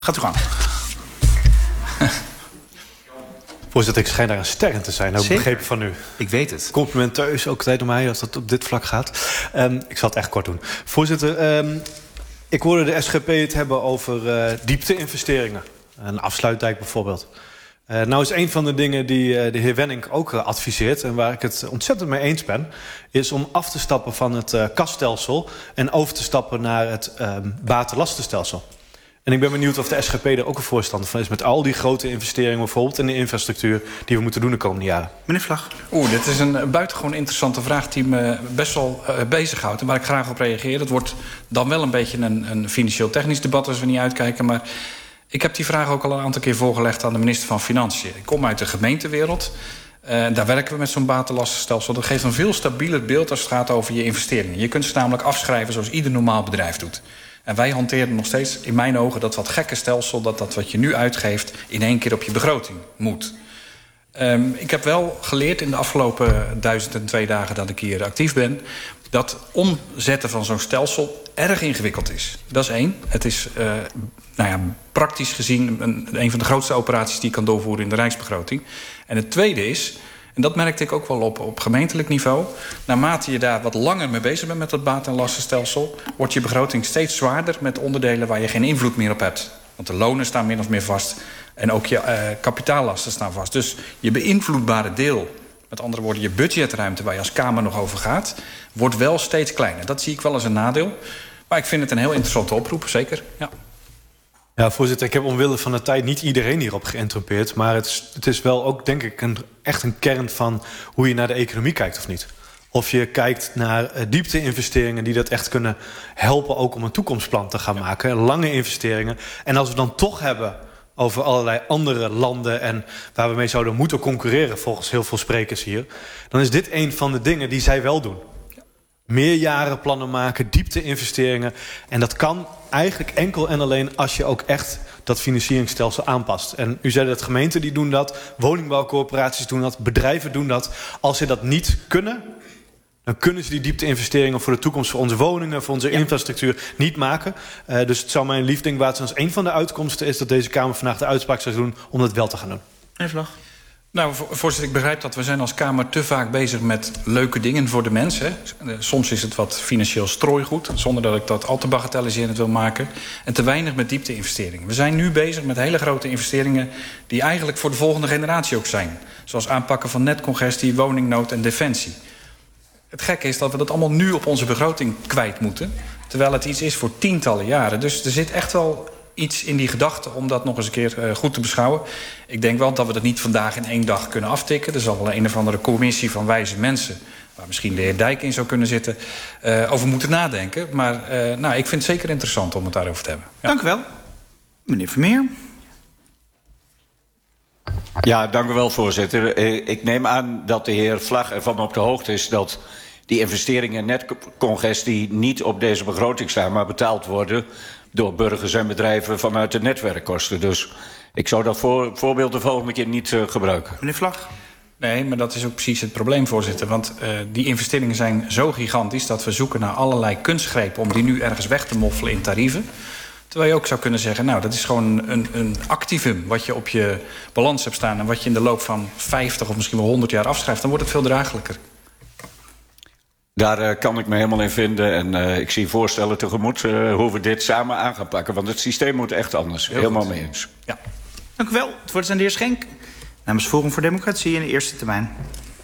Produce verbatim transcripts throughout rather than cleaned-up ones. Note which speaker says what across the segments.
Speaker 1: Gaat u gang.
Speaker 2: Voorzitter, ik schijn daar een ster in te zijn. Heb ik begrepen van u.
Speaker 1: Ik weet het.
Speaker 2: Complimenteus ook tijd door mij als dat op dit vlak gaat. Um, ik zal het echt kort doen. Voorzitter, um, ik hoorde de S G P het hebben over uh, diepte-investeringen. Een afsluitdijk bijvoorbeeld. Uh, nou is een van de dingen die uh, de heer Wenning ook uh, adviseert... en waar ik het ontzettend mee eens ben... is om af te stappen van het uh, kasstelsel... en over te stappen naar het uh, batenlastenstelsel. En ik ben benieuwd of de S G P er ook een voorstander van is... met al die grote investeringen bijvoorbeeld in de infrastructuur... die we moeten doen de komende jaren.
Speaker 1: Meneer Vlag.
Speaker 3: Oeh, dit is een buitengewoon interessante vraag die me best wel uh, bezighoudt... en waar ik graag op reageer. Het wordt dan wel een beetje een, een financieel-technisch debat als we niet uitkijken... maar ik heb die vraag ook al een aantal keer voorgelegd aan de minister van Financiën. Ik kom uit de gemeentewereld. Uh, daar werken we met zo'n batenlastenstelsel. Dat geeft een veel stabieler beeld als het gaat over je investeringen. Je kunt ze namelijk afschrijven zoals ieder normaal bedrijf doet. En wij hanteren nog steeds, in mijn ogen, dat wat gekke stelsel... dat dat wat je nu uitgeeft in één keer op je begroting moet. Um, ik heb wel geleerd in de afgelopen duizend en twee dagen dat ik hier actief ben... dat omzetten van zo'n stelsel erg ingewikkeld is. Dat is één. Het is uh, nou ja, praktisch gezien een, een van de grootste operaties... die je kan doorvoeren in de rijksbegroting. En het tweede is... en dat merkte ik ook wel op, op gemeentelijk niveau... naarmate je daar wat langer mee bezig bent met dat baten- en lastenstelsel... wordt je begroting steeds zwaarder met onderdelen waar je geen invloed meer op hebt. Want de lonen staan min of meer vast en ook je uh, kapitaallasten staan vast. Dus je beïnvloedbare deel, met andere woorden je budgetruimte... waar je als Kamer nog over gaat, wordt wel steeds kleiner. Dat zie ik wel als een nadeel. Maar ik vind het een heel interessante oproep, zeker. Ja.
Speaker 2: Ja, voorzitter, ik heb omwille van de tijd niet iedereen hierop geïnterrupeerd... maar het is, het is wel ook, denk ik, een, echt een kern van hoe je naar de economie kijkt of niet. Of je kijkt naar uh, diepte-investeringen die dat echt kunnen helpen... ook om een toekomstplan te gaan maken, lange investeringen. En als we dan toch hebben over allerlei andere landen... en waar we mee zouden moeten concurreren volgens heel veel sprekers hier... dan is dit een van de dingen die zij wel doen. Meerjarenplannen maken, diepte-investeringen. En dat kan eigenlijk enkel en alleen als je ook echt dat financieringsstelsel aanpast. En u zei dat gemeenten die doen dat, woningbouwcorporaties doen dat, bedrijven doen dat. Als ze dat niet kunnen, dan kunnen ze die diepte-investeringen voor de toekomst... voor onze woningen, voor onze ja. infrastructuur niet maken. Uh, dus het zou mijn liefding waard zijn als een van de uitkomsten is... dat deze Kamer vandaag de uitspraak zou doen om dat wel te gaan doen.
Speaker 1: Meneer Vlag.
Speaker 3: Nou, voorzitter, ik begrijp dat we zijn als Kamer te vaak bezig met leuke dingen voor de mensen. Soms is het wat financieel strooigoed, zonder dat ik dat al te bagatelliserend wil maken. En te weinig met diepte-investeringen. We zijn nu bezig met hele grote investeringen die eigenlijk voor de volgende generatie ook zijn. Zoals aanpakken van netcongestie, woningnood en defensie. Het gekke is dat we dat allemaal nu op onze begroting kwijt moeten. Terwijl het iets is voor tientallen jaren. Dus er zit echt wel iets in die gedachte om dat nog eens een keer uh, goed te beschouwen. Ik denk wel dat we dat niet vandaag in één dag kunnen aftikken. Er zal wel een of andere commissie van wijze mensen... waar misschien de heer Dijk in zou kunnen zitten... Uh, over moeten nadenken. Maar uh, nou, ik vind het zeker interessant om het daarover te hebben. Ja.
Speaker 1: Dank u wel. Meneer Vermeer.
Speaker 4: Ja, dank u wel, voorzitter. Ik neem aan dat de heer Vlag ervan op de hoogte is... dat die investeringen in netcongestie niet op deze begroting staan... maar betaald worden door burgers en bedrijven vanuit de netwerkkosten. Dus ik zou dat voor, voorbeeld de volgende keer niet uh, gebruiken.
Speaker 1: Meneer Vlag.
Speaker 3: Nee, maar dat is ook precies het probleem, voorzitter. Want uh, die investeringen zijn zo gigantisch... dat we zoeken naar allerlei kunstgrepen... om die nu ergens weg te moffelen in tarieven. Terwijl je ook zou kunnen zeggen... nou, dat is gewoon een, een activum wat je op je balans hebt staan... en wat je in de loop van vijftig of misschien wel honderd jaar afschrijft... dan wordt het veel draaglijker.
Speaker 4: Daar uh, kan ik me helemaal in vinden. En uh, ik zie voorstellen tegemoet uh, hoe we dit samen aan gaan pakken. Want het systeem moet echt anders. Heel helemaal goed. Mee eens.
Speaker 1: Ja. Dank u wel. Het woord is aan de heer Schenk. Namens Forum voor Democratie in de eerste termijn.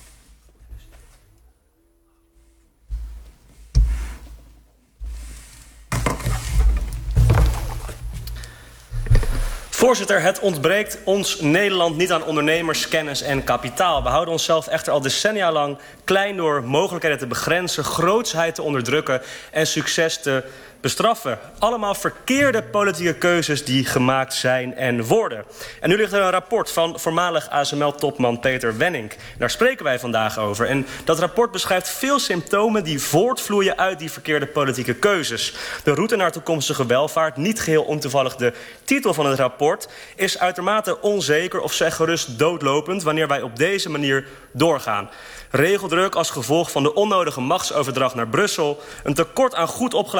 Speaker 5: Voorzitter, het ontbreekt ons Nederland niet aan ondernemers, kennis en kapitaal. We houden onszelf echter al decennia lang klein door mogelijkheden te begrenzen, grootsheid te onderdrukken en succes te bestraffen. Allemaal verkeerde politieke keuzes die gemaakt zijn en worden. En nu ligt er een rapport van voormalig A S M L-topman Peter Wenning. Daar spreken wij vandaag over. En dat rapport beschrijft veel symptomen die voortvloeien uit die verkeerde politieke keuzes. De route naar toekomstige welvaart, niet geheel ontoevallig de titel van het rapport, is uitermate onzeker of zeg gerust doodlopend wanneer wij op deze manier doorgaan. Regeldruk als gevolg van de onnodige machtsoverdracht naar Brussel, een tekort aan goed opgeleide vakmensen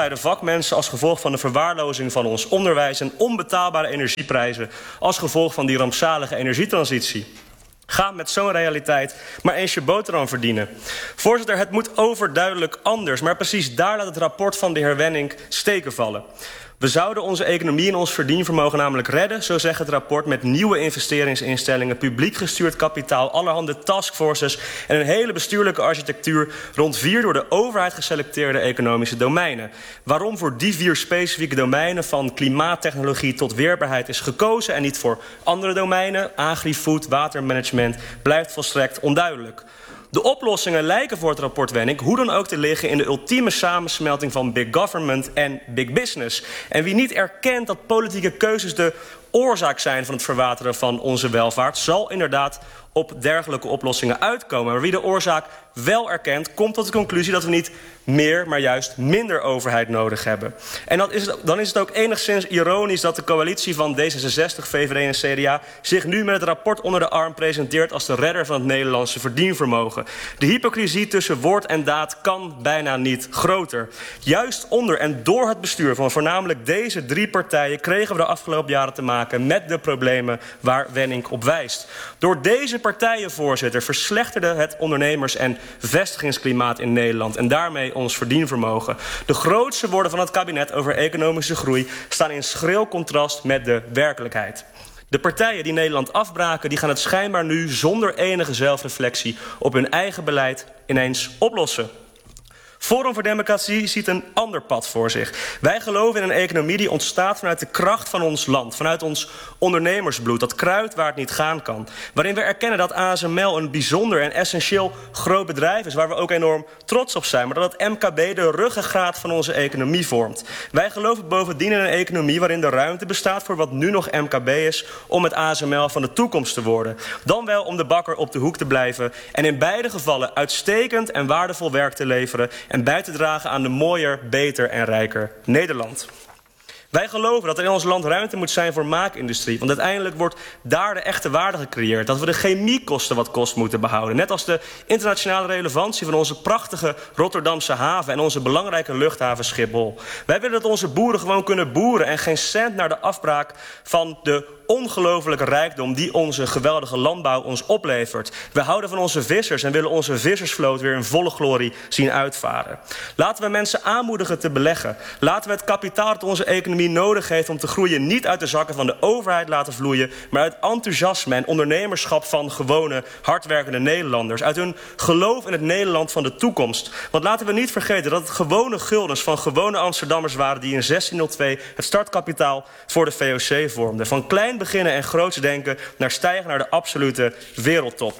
Speaker 5: vakmensen als gevolg van de verwaarlozing van ons onderwijs en onbetaalbare energieprijzen als gevolg van die rampzalige energietransitie. Ga met zo'n realiteit maar eens je boterham verdienen. Voorzitter, het moet overduidelijk anders, maar precies daar laat het rapport van de heer Wenning steken vallen. We zouden onze economie en ons verdienvermogen namelijk redden, zo zegt het rapport, met nieuwe investeringsinstellingen, publiek gestuurd kapitaal, allerhande taskforces en een hele bestuurlijke architectuur rond vier door de overheid geselecteerde economische domeinen. Waarom voor die vier specifieke domeinen van klimaattechnologie tot weerbaarheid is gekozen en niet voor andere domeinen, agri-food, watermanagement, blijft volstrekt onduidelijk. De oplossingen lijken voor het rapport Wenning hoe dan ook te liggen in de ultieme samensmelting van big government en big business. En wie niet erkent dat politieke keuzes de oorzaak zijn van het verwateren van onze welvaart, zal inderdaad op dergelijke oplossingen uitkomen. Maar wie de oorzaak wel erkent, komt tot de conclusie dat we niet meer, maar juist minder overheid nodig hebben. En dat is het, dan is het ook enigszins ironisch dat de coalitie van D zesenzestig, V V D en C D A zich nu met het rapport onder de arm presenteert als de redder van het Nederlandse verdienvermogen. De hypocrisie tussen woord en daad kan bijna niet groter. Juist onder en door het bestuur van voornamelijk deze drie partijen kregen we de afgelopen jaren te maken met de problemen waar Wenning op wijst. Door deze partijen, voorzitter, verslechterde het ondernemers- en vestigingsklimaat in Nederland en daarmee ons verdienvermogen. De grootste woorden van het kabinet over economische groei staan in schril contrast met de werkelijkheid. De partijen die Nederland afbraken, die gaan het schijnbaar nu zonder enige zelfreflectie op hun eigen beleid ineens oplossen. Forum voor Democratie ziet een ander pad voor zich. Wij geloven in een economie die ontstaat vanuit de kracht van ons land, vanuit ons ondernemersbloed, dat kruid waar het niet gaan kan. Waarin we erkennen dat A S M L een bijzonder en essentieel groot bedrijf is, waar we ook enorm trots op zijn, maar dat het M K B de ruggengraat van onze economie vormt. Wij geloven bovendien in een economie waarin de ruimte bestaat voor wat nu nog M K B is, om het A S M L van de toekomst te worden. Dan wel om de bakker op de hoek te blijven en in beide gevallen uitstekend en waardevol werk te leveren en bij te dragen aan de mooier, beter en rijker Nederland. Wij geloven dat er in ons land ruimte moet zijn voor maakindustrie. Want uiteindelijk wordt daar de echte waarde gecreëerd. Dat we de chemie kosten wat kost moeten behouden. Net als de internationale relevantie van onze prachtige Rotterdamse haven en onze belangrijke luchthaven Schiphol. Wij willen dat onze boeren gewoon kunnen boeren en geen cent naar de afbraak van de ongelofelijke rijkdom die onze geweldige landbouw ons oplevert. We houden van onze vissers en willen onze vissersvloot weer in volle glorie zien uitvaren. Laten we mensen aanmoedigen te beleggen. Laten we het kapitaal dat onze economie nodig heeft om te groeien niet uit de zakken van de overheid laten vloeien, maar uit enthousiasme en ondernemerschap van gewone, hardwerkende Nederlanders. Uit hun geloof in het Nederland van de toekomst. Want laten we niet vergeten dat het gewone guldens van gewone Amsterdammers waren die in zestienhonderdtwee het startkapitaal voor de V O C vormden. Van klein beginnen en groots denken naar stijgen naar de absolute wereldtop.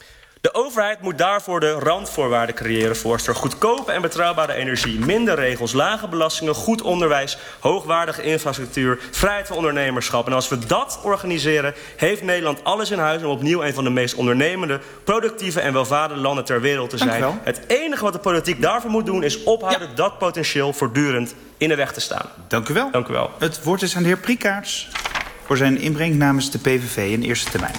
Speaker 5: De overheid moet daarvoor de randvoorwaarden creëren, voorzitter. Goedkope en betrouwbare energie, minder regels, lage belastingen, goed onderwijs, hoogwaardige infrastructuur, vrijheid van ondernemerschap. En als we dat organiseren, heeft Nederland alles in huis om opnieuw een van de meest ondernemende, productieve en welvarende landen ter wereld te zijn. Het enige wat de politiek daarvoor moet doen is ophouden ja. dat potentieel voortdurend in de weg te staan.
Speaker 1: Dank u wel.
Speaker 5: Dank u wel.
Speaker 1: Het woord is aan de heer Priekaerts voor zijn inbreng namens de P V V in eerste termijn.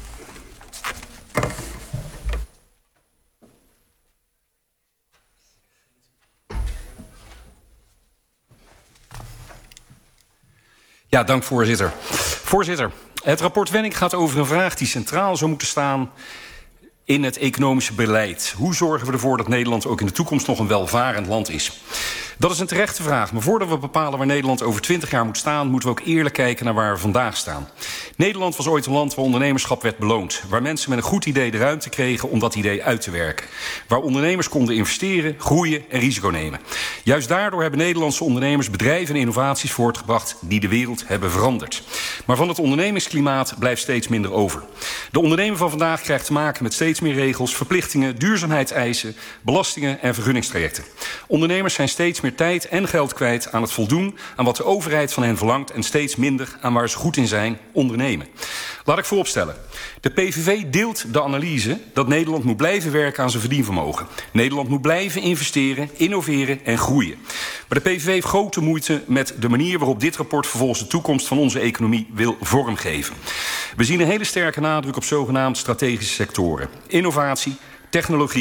Speaker 6: Ja, dank voorzitter. Voorzitter, het rapport Wenning gaat over een vraag die centraal zou moeten staan in het economische beleid. Hoe zorgen we ervoor dat Nederland ook in de toekomst nog een welvarend land is? Dat is een terechte vraag, maar voordat we bepalen waar Nederland over twintig jaar moet staan, moeten we ook eerlijk kijken naar waar we vandaag staan. Nederland was ooit een land waar ondernemerschap werd beloond. Waar mensen met een goed idee de ruimte kregen om dat idee uit te werken. Waar ondernemers konden investeren, groeien en risico nemen. Juist daardoor hebben Nederlandse ondernemers bedrijven en innovaties voortgebracht die de wereld hebben veranderd. Maar van het ondernemingsklimaat blijft steeds minder over. De ondernemer van vandaag krijgt te maken met steeds meer regels, verplichtingen, duurzaamheidseisen, belastingen en vergunningstrajecten. Ondernemers zijn steeds meer tijd en geld kwijt aan het voldoen aan wat de overheid van hen verlangt en steeds minder aan waar ze goed in zijn, ondernemen. Laat ik vooropstellen. De P V V deelt de analyse dat Nederland moet blijven werken aan zijn verdienvermogen. Nederland moet blijven investeren, innoveren en groeien. Maar de P V V heeft grote moeite met de manier waarop dit rapport vervolgens de toekomst van onze economie wil vormgeven. We zien een hele sterke nadruk op zogenaamd strategische sectoren. Innovatie, technologie,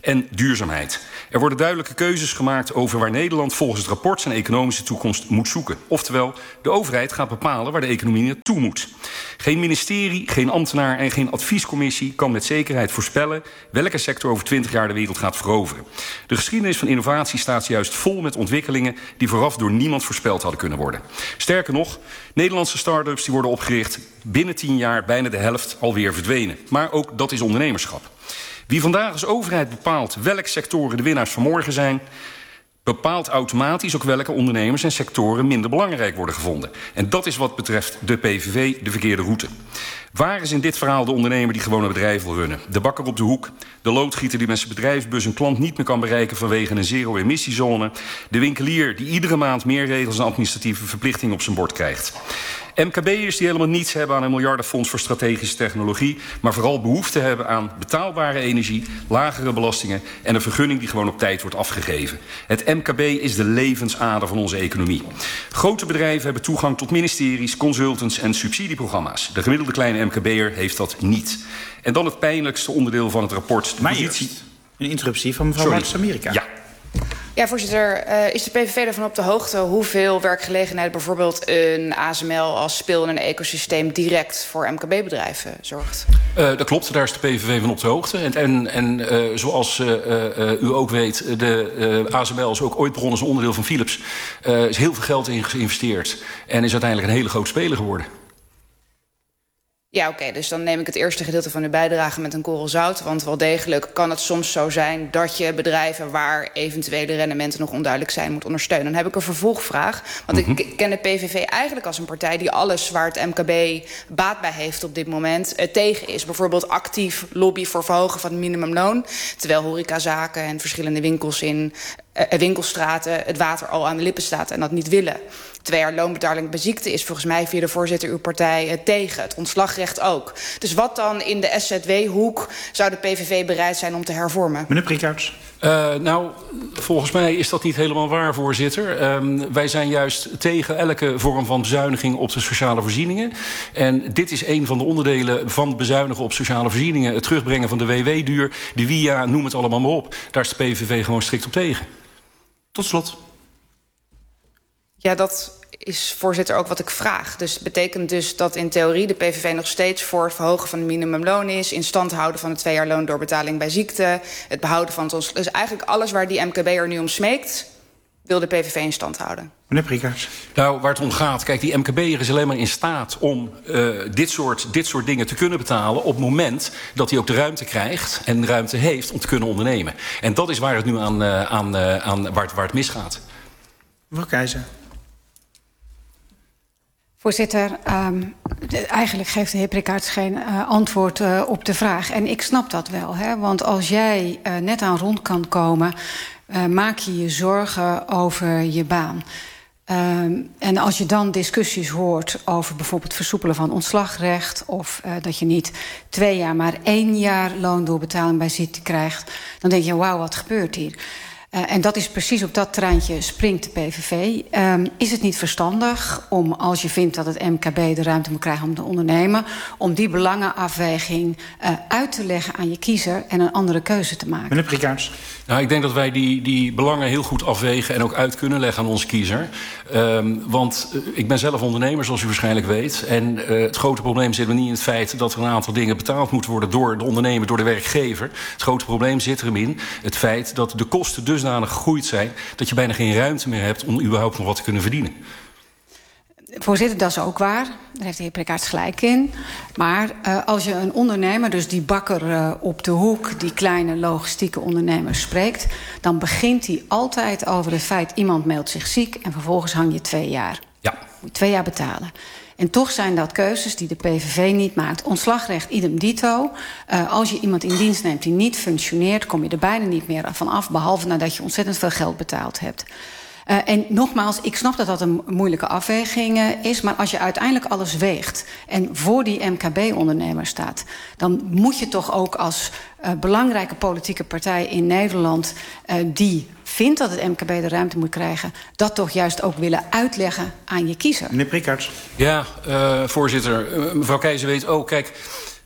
Speaker 6: en duurzaamheid. Er worden duidelijke keuzes gemaakt over waar Nederland volgens het rapport zijn economische toekomst moet zoeken. Oftewel, de overheid gaat bepalen waar de economie naartoe moet. Geen ministerie, geen ambtenaar en geen adviescommissie kan met zekerheid voorspellen welke sector over twintig jaar de wereld gaat veroveren. De geschiedenis van innovatie staat juist vol met ontwikkelingen die vooraf door niemand voorspeld hadden kunnen worden. Sterker nog, Nederlandse start-ups die worden opgericht, binnen tien jaar bijna de helft alweer verdwenen. Maar ook dat is ondernemerschap. Wie vandaag als overheid bepaalt welke sectoren de winnaars van morgen zijn, bepaalt automatisch ook welke ondernemers en sectoren minder belangrijk worden gevonden. En dat is wat betreft de P V V de verkeerde route. Waar is in dit verhaal de ondernemer die gewoon een bedrijf wil runnen? De bakker op de hoek, de loodgieter die met zijn bedrijfsbus een klant niet meer kan bereiken vanwege een zero-emissiezone, de winkelier die iedere maand meer regels en administratieve verplichtingen op zijn bord krijgt. M K B'ers die helemaal niets hebben aan een miljardenfonds voor strategische technologie, maar vooral behoefte hebben aan betaalbare energie, lagere belastingen en een vergunning die gewoon op tijd wordt afgegeven. Het M K B is de levensader van onze economie. Grote bedrijven hebben toegang tot ministeries, consultants en subsidieprogramma's. De gemiddelde kleine M K B'er heeft dat niet. En dan het pijnlijkste onderdeel van het rapport. De
Speaker 1: maar
Speaker 6: positie...
Speaker 1: een interruptie van mevrouw Martens-Amerika.
Speaker 6: Ja.
Speaker 7: Ja, voorzitter. Uh, is de P V V ervan op de hoogte hoeveel werkgelegenheid bijvoorbeeld een A S M L als speel in een ecosysteem direct voor M K B-bedrijven zorgt?
Speaker 6: Uh, dat klopt, daar is de P V V van op de hoogte. En, en, en uh, zoals uh, uh, u ook weet, de uh, A S M L is ook ooit begonnen als onderdeel van Philips. Er uh, is heel veel geld in geïnvesteerd en is uiteindelijk een hele grote speler geworden.
Speaker 7: Ja, oké, okay, dus dan neem ik het eerste gedeelte van uw bijdrage met een korrel zout. Want wel degelijk kan het soms zo zijn dat je bedrijven waar eventuele rendementen nog onduidelijk zijn moet ondersteunen. Dan heb ik een vervolgvraag. Want mm-hmm. ik ken de P V V eigenlijk als een partij die alles waar het M K B baat bij heeft op dit moment uh, tegen is. Bijvoorbeeld actief lobby voor verhogen van het minimumloon. Terwijl horecazaken en verschillende winkels in uh, winkelstraten het water al aan de lippen staat en dat niet willen. Twee jaar loonbetaling bij ziekte is volgens mij via de voorzitter uw partij uh, tegen. Het ontslagrecht ook. Dus wat dan in de S Z W-hoek zou de P V V bereid zijn om te hervormen?
Speaker 1: Meneer Priekerts.
Speaker 6: Uh, nou, volgens mij is dat niet helemaal waar, voorzitter. Um, wij zijn juist tegen elke vorm van bezuiniging op de sociale voorzieningen. En dit is een van de onderdelen van bezuinigen op sociale voorzieningen. Het terugbrengen van de W W-duur, de W I A, noem het allemaal maar op. Daar is de P V V gewoon strikt op tegen.
Speaker 1: Tot slot.
Speaker 7: Ja, dat is, voorzitter, ook wat ik vraag. Dus het betekent dus dat in theorie de P V V nog steeds voor het verhogen van het minimumloon is, in stand houden van het twee jaar loon door betaling bij ziekte, het behouden van het ons. Dus eigenlijk alles waar die M K B'er nu om smeekt, wil de P V V in stand houden.
Speaker 1: Meneer Priekerts.
Speaker 6: Nou, waar het om gaat, kijk, die M K B'er is alleen maar in staat om uh, dit, soort, dit soort dingen te kunnen betalen op het moment dat hij ook de ruimte krijgt en de ruimte heeft om te kunnen ondernemen. En dat is waar het nu aan, uh, aan, uh, aan waar, het, waar het misgaat.
Speaker 1: Mevrouw Keizer.
Speaker 8: Voorzitter, um, de, eigenlijk geeft de heer Priekerts geen uh, antwoord uh, op de vraag. En ik snap dat wel, hè? Want als jij uh, net aan rond kan komen, uh, maak je je zorgen over je baan. Um, en als je dan discussies hoort over bijvoorbeeld versoepelen van ontslagrecht, of uh, dat je niet twee jaar, maar één jaar loondoorbetaling bij ziekte krijgt, dan denk je, wauw, wat gebeurt hier? Uh, en dat is precies op dat treintje springt de P V V. Um, is het niet verstandig om, als je vindt dat het M K B de ruimte moet krijgen om te ondernemen, om die belangenafweging uh, uit te leggen aan je kiezer en een andere keuze te maken?
Speaker 1: Meneer Priekerts.
Speaker 6: Nou, ik denk dat wij die, die belangen heel goed afwegen en ook uit kunnen leggen aan onze kiezer. Um, want uh, ik ben zelf ondernemer, zoals u waarschijnlijk weet. En uh, het grote probleem zit er niet in het feit dat er een aantal dingen betaald moeten worden door de ondernemer, door de werkgever. Het grote probleem zit erin in het feit dat de kosten dusdanig gegroeid zijn dat je bijna geen ruimte meer hebt om überhaupt nog wat te kunnen verdienen.
Speaker 8: Voorzitter, dat is ook waar. Daar heeft de heer Priekerts gelijk in. Maar uh, als je een ondernemer, dus die bakker uh, op de hoek, die kleine logistieke ondernemer spreekt, dan begint hij altijd over het feit, iemand meldt zich ziek en vervolgens hang je twee jaar.
Speaker 6: Ja.
Speaker 8: Moet je twee jaar betalen. En toch zijn dat keuzes die de P V V niet maakt. Ontslagrecht idem dito. Uh, als je iemand in dienst neemt die niet functioneert, kom je er bijna niet meer van af, behalve nadat je ontzettend veel geld betaald hebt. Uh, en nogmaals, ik snap dat dat een moeilijke afweging uh, is, maar als je uiteindelijk alles weegt en voor die M K B-ondernemer staat, dan moet je toch ook als uh, belangrijke politieke partij in Nederland, uh, die vindt dat het M K B de ruimte moet krijgen, dat toch juist ook willen uitleggen aan je kiezer.
Speaker 1: Meneer Priekerts.
Speaker 6: Ja, uh, voorzitter. Uh, mevrouw Keizer weet ook, kijk,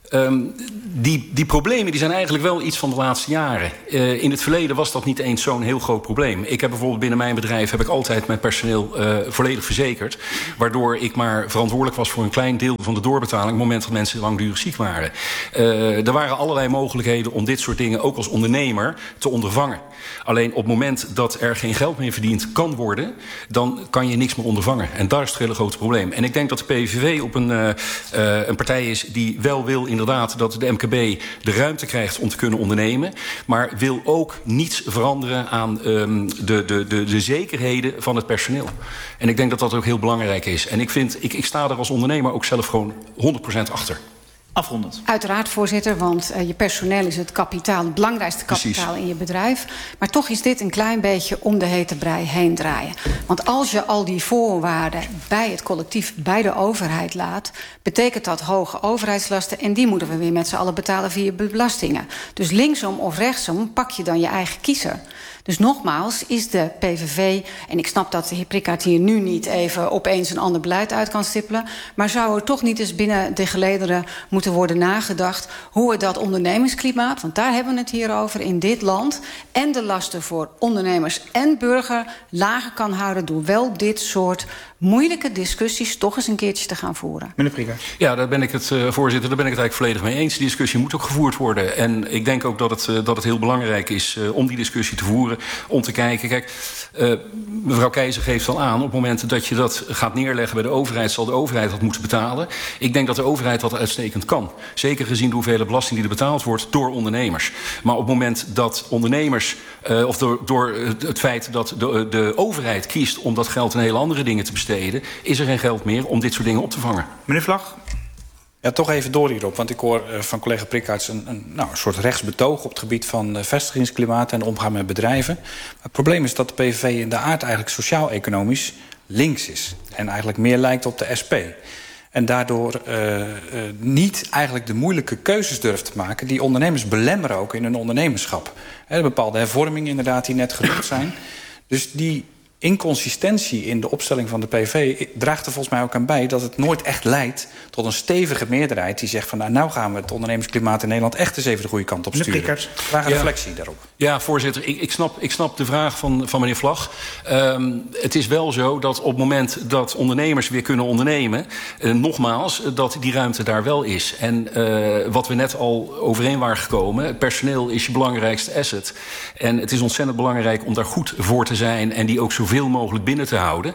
Speaker 6: Um, die, die problemen die zijn eigenlijk wel iets van de laatste jaren. Uh, in het verleden was dat niet eens zo'n heel groot probleem. Ik heb bijvoorbeeld binnen mijn bedrijf heb ik altijd mijn personeel uh, volledig verzekerd. Waardoor ik maar verantwoordelijk was voor een klein deel van de doorbetaling op het moment dat mensen langdurig ziek waren. Uh, er waren allerlei mogelijkheden om dit soort dingen ook als ondernemer te ondervangen. Alleen op het moment dat er geen geld meer verdiend kan worden, dan kan je niks meer ondervangen. En daar is het hele grote probleem. En ik denk dat de P V V op een, uh, uh, een partij is die wel wil inderdaad dat de M K B de ruimte krijgt om te kunnen ondernemen, maar wil ook niets veranderen aan um, de, de, de, de zekerheden van het personeel. En ik denk dat dat ook heel belangrijk is. En ik, vind, ik, ik sta er als ondernemer ook zelf gewoon honderd procent achter.
Speaker 1: Afrondend.
Speaker 8: Uiteraard, voorzitter, want uh, je personeel is het kapitaal, het belangrijkste kapitaal Precies. in je bedrijf. Maar toch is dit een klein beetje om de hete brei heen draaien. Want als je al die voorwaarden bij het collectief, bij de overheid laat, betekent dat hoge overheidslasten en die moeten we weer met z'n allen betalen via belastingen. Dus linksom of rechtsom pak je dan je eigen kiezer. Dus nogmaals, is de P V V, en ik snap dat de heer Prickart hier nu niet even opeens een ander beleid uit kan stippelen, maar zou er toch niet eens binnen de gelederen moeten worden nagedacht hoe we dat ondernemingsklimaat, want daar hebben we het hier over in dit land, en de lasten voor ondernemers en burger lager kan houden door wel dit soort moeilijke discussies toch eens een keertje te gaan voeren.
Speaker 1: Meneer Prickart.
Speaker 6: Ja, daar ben ik het, uh, voorzitter, daar ben ik het eigenlijk volledig mee eens. Die discussie moet ook gevoerd worden. En ik denk ook dat het, uh, dat het heel belangrijk is uh, om die discussie te voeren. Om te kijken, kijk, uh, mevrouw Keizer geeft al aan, op het moment dat je dat gaat neerleggen bij de overheid, zal de overheid dat moeten betalen. Ik denk dat de overheid dat uitstekend kan. Zeker gezien de hoeveelheid belasting die er betaald wordt door ondernemers. Maar op het moment dat ondernemers, uh, of door, door het feit dat de, de overheid kiest om dat geld in hele andere dingen te besteden, is er geen geld meer om dit soort dingen op te vangen.
Speaker 1: Meneer Vlag?
Speaker 3: Ja, toch even door hierop, want ik hoor uh, van collega Prickart een, een, nou, een soort rechtsbetoog op het gebied van uh, vestigingsklimaat en omgaan met bedrijven. Maar het probleem is dat de P V V in de aard eigenlijk sociaal-economisch links is. En eigenlijk meer lijkt op de S P. En daardoor uh, uh, niet eigenlijk de moeilijke keuzes durft te maken die ondernemers belemmeren ook in hun ondernemerschap. He, bepaalde hervormingen inderdaad die net genoemd zijn. Dus die inconsistentie in de opstelling van de P V V draagt er volgens mij ook aan bij dat het nooit echt leidt tot een stevige meerderheid die zegt van nou, nou gaan we het ondernemersklimaat in Nederland echt eens even de goede kant op sturen. Graag een ja. reflectie daarop.
Speaker 6: Ja, voorzitter, ik, ik, snap, ik snap de vraag van, van meneer Vlag. Um, het is wel zo dat op het moment dat ondernemers weer kunnen ondernemen, uh, nogmaals, dat die ruimte daar wel is. En uh, wat we net al overeen waren gekomen, het personeel is je belangrijkste asset. En het is ontzettend belangrijk om daar goed voor te zijn en die ook zo zoveel mogelijk binnen te houden.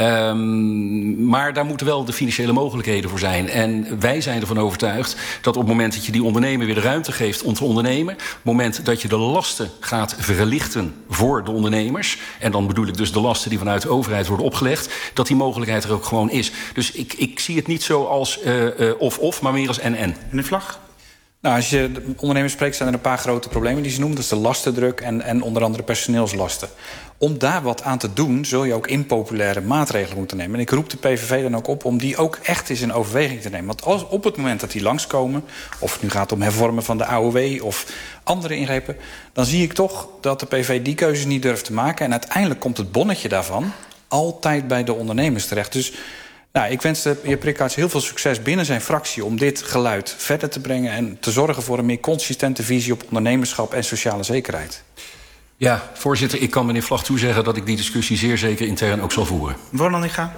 Speaker 6: Um, maar daar moeten wel de financiële mogelijkheden voor zijn. En wij zijn ervan overtuigd dat op het moment dat je die ondernemer weer de ruimte geeft om te ondernemen, op het moment dat je de lasten gaat verlichten voor de ondernemers, en dan bedoel ik dus de lasten die vanuit de overheid worden opgelegd, dat die mogelijkheid er ook gewoon is. Dus ik, ik zie het niet zo als of-of, uh, uh, maar meer als en-en.
Speaker 1: Meneer Vlag?
Speaker 3: Nou, als je de ondernemers spreekt, zijn er een paar grote problemen die ze noemen. Dat is de lastendruk en, en onder andere personeelslasten. Om daar wat aan te doen, zul je ook impopulaire maatregelen moeten nemen. En ik roep de P V V dan ook op om die ook echt eens in overweging te nemen. Want als, op het moment dat die langskomen, of het nu gaat om hervormen van de A O W of andere ingrepen, dan zie ik toch dat de P V V die keuzes niet durft te maken. En uiteindelijk komt het bonnetje daarvan altijd bij de ondernemers terecht. Dus nou, ik wens de heer Prickart heel veel succes binnen zijn fractie om dit geluid verder te brengen en te zorgen voor een meer consistente visie op ondernemerschap en sociale zekerheid.
Speaker 6: Ja, voorzitter, ik kan meneer Vlag toezeggen dat ik die discussie zeer zeker intern ook zal voeren.
Speaker 1: Mevrouw Nanninga.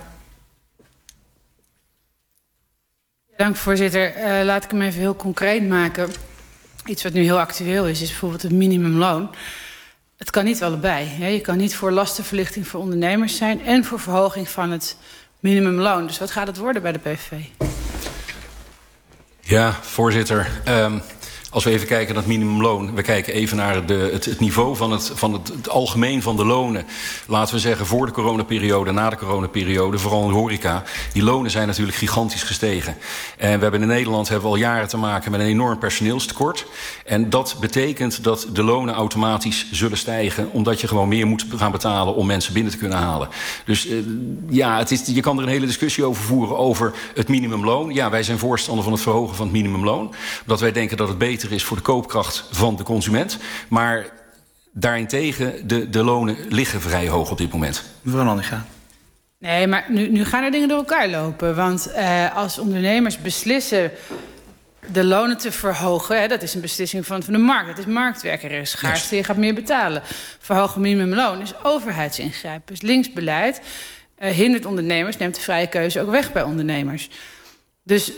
Speaker 9: Dank, voorzitter. Uh, laat ik hem even heel concreet maken. Iets wat nu heel actueel is, is bijvoorbeeld het minimumloon. Het kan niet allebei. Hè? Je kan niet voor lastenverlichting voor ondernemers zijn en voor verhoging van het minimumloon. Dus wat gaat het worden bij de P V V?
Speaker 6: Ja, voorzitter. Um, als we even kijken naar het minimumloon. We kijken even naar de, het, het niveau van, het, van het, het algemeen van de lonen. Laten we zeggen voor de coronaperiode, na de coronaperiode. Vooral in de horeca. Die lonen zijn natuurlijk gigantisch gestegen. En we hebben in Nederland hebben we al jaren te maken met een enorm personeelstekort. En dat betekent dat de lonen automatisch zullen stijgen. Omdat je gewoon meer moet gaan betalen om mensen binnen te kunnen halen. Dus uh, ja, het is, je kan er een hele discussie over voeren over het minimumloon. Ja, wij zijn voorstander van het verhogen van het minimumloon. Omdat wij denken dat het beter is voor de koopkracht van de consument. Maar daarentegen, de, de lonen liggen vrij hoog op dit moment.
Speaker 1: Mevrouw Nanninga.
Speaker 9: Nee, maar nu, nu gaan er dingen door elkaar lopen. Want uh, als ondernemers beslissen de lonen te verhogen, hè, dat is een beslissing van, van de markt. Dat is marktwerk, er is schaarste, je gaat meer betalen. Verhogen minimumloon is overheidsingrijpen. Dus linksbeleid uh, hindert ondernemers, neemt de vrije keuze ook weg bij ondernemers. Dus